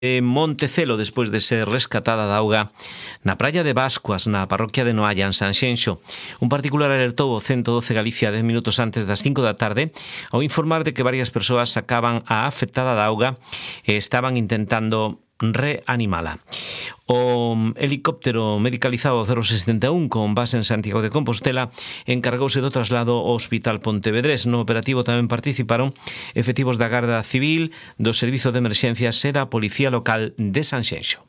Montecelo despois de ser rescatada da auga na praia de Bascuas, na parroquia de Noalla, en Sanxenxo. Un particular alertou o 112 Galicia 10 minutos antes das 5 da tarde ao informar de que varias persoas sacaban a afectada da auga e estaban intentando reanimala. O helicóptero medicalizado 061 con base en Santiago de Compostela encargouse do traslado ao Hospital Pontevedrés. No operativo tamén participaron efectivos da Garda Civil, do Servizo de Emerxencias e da Policía Local de Sanxenxo.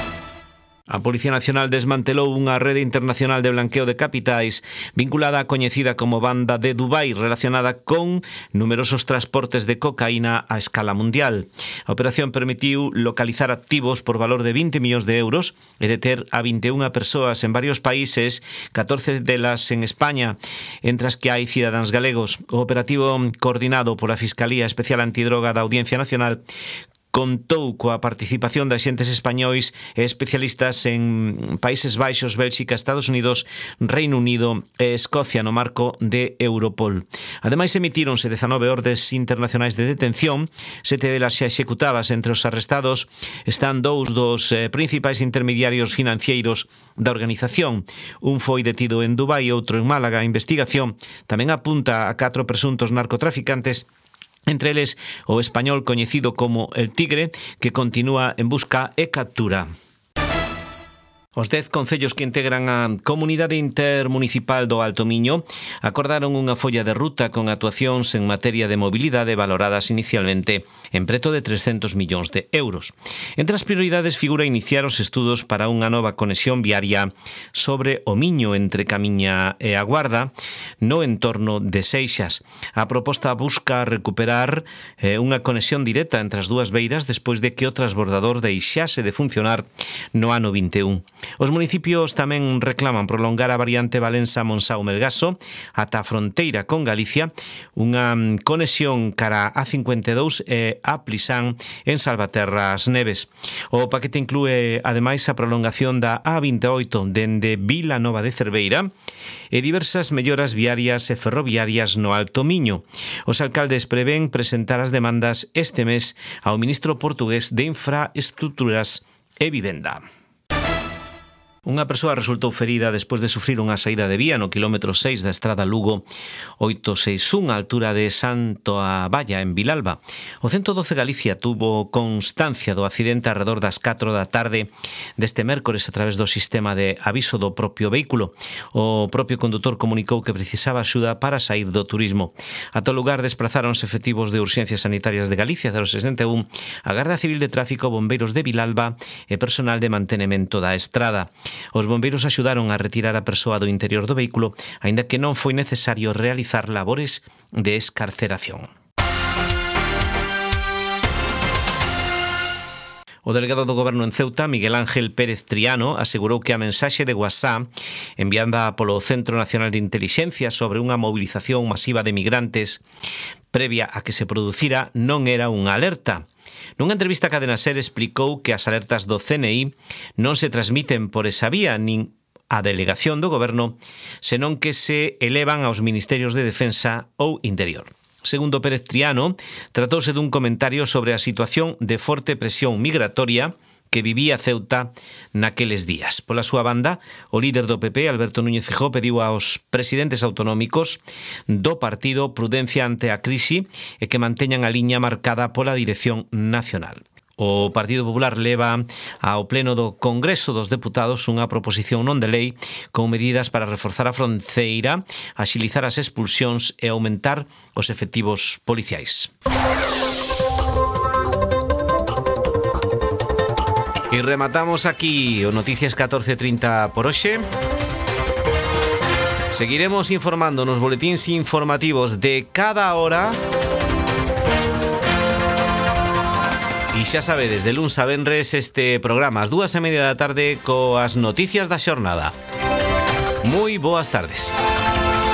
A Policía Nacional desmantelou unha rede internacional de blanqueo de capitais vinculada á coñecida como Banda de Dubai, relacionada con numerosos transportes de cocaína a escala mundial. A operación permitiu localizar activos por valor de 20 millóns de euros e deter a 21 persoas en varios países, 14 delas en España, entre as que hai cidadáns galegos. O operativo coordinado pola Fiscalía Especial Antidroga da Audiencia Nacional contou coa participación de axentes españois e especialistas en Países Baixos, Bélxica, Estados Unidos, Reino Unido e Escocia no marco de Europol. Ademais, emitíronse 19 ordes internacionais de detención, 7 delas xa executadas. Entre os arrestados están dous dos principais intermediarios financeiros da organización. Un foi detido en Dubai e outro en Málaga. A investigación tamén apunta a 4 presuntos narcotraficantes, entre eles o español coñecido como El Tigre, que continúa en busca e captura. Os 10 concellos que integran a Comunidade Intermunicipal do Alto Miño acordaron unha folla de ruta con actuacións en materia de mobilidade valoradas inicialmente en preto de 300 millóns de euros. Entre as prioridades figura iniciar os estudos para unha nova conexión viaria sobre o Miño entre Camiña e a Guarda no entorno de Seixas. A proposta busca recuperar unha conexión directa entre as dúas beiras despois de que o transbordador deixase de funcionar no ano 21. Os municipios tamén reclaman prolongar a variante Valença-Monsao-Melgaso ata a fronteira con Galicia, unha conexión cara a 52 e a Plisán en Salvaterras Neves. O paquete inclúe ademais a prolongación da A28 dende Vila Nova de Cerveira e diversas melloras viarias e ferroviarias no Alto Miño. Os alcaldes prevén presentar as demandas este mes ao ministro portugués de Infraestructuras e Vivenda. Unha persoa resultou ferida despois de sufrir unha saída de vía no quilómetro 6 da estrada Lugo 861 á altura de Santo Aballa, en Vilalba. O 112 Galicia tuvo constancia do accidente alrededor das 4 da tarde deste mércores a través do sistema de aviso do propio vehículo. O propio condutor comunicou que precisaba axuda para sair do turismo. Ata o lugar desprazáronse efectivos de Urxencias Sanitarias de Galicia 061, a Garda Civil de Tráfico, bombeiros de Vilalba e personal de mantenemento da estrada. Os bombeiros axudaron a retirar a persoa do interior do vehículo, aínda que non foi necesario realizar labores de escarceración. O delegado do Goberno en Ceuta, Miguel Ángel Pérez Triano, asegurou que a mensaxe de WhatsApp enviada polo Centro Nacional de Intelixencia sobre unha movilización masiva de migrantes previa a que se producira non era unha alerta. Nunha entrevista a Cadena Ser explicou que as alertas do CNI non se transmiten por esa vía nin a delegación do Goberno, senón que se elevan aos Ministerios de Defensa ou Interior. Segundo Pérez Triano, tratouse dun comentario sobre a situación de forte presión migratoria que vivía Ceuta naqueles días. Pola súa banda, o líder do PP, Alberto Núñez Feijóo, pediu aos presidentes autonómicos do partido prudencia ante a crise e que manteñan a liña marcada pola dirección nacional. O Partido Popular leva ao pleno do Congreso dos Deputados unha proposición non de lei con medidas para reforzar a fronteira, axilizar as expulsións e aumentar os efectivos policiais. E rematamos aquí o Noticias 14:30 por hoxe. Seguiremos informando nos boletíns informativos de cada hora. E xa sabedes, de luns a venres este programa ás 2:30 da tarde coas noticias da xornada. Moi boas tardes.